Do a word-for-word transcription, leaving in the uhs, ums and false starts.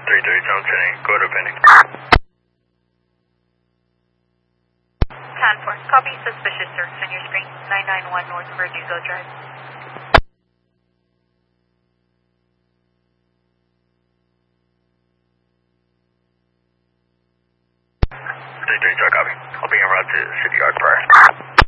three three seven ten, go to pending. ten four, copy suspicious search on your screen, nine nine one North Verdugo Drive. three three, copy. I'll be en route to City Yard Park.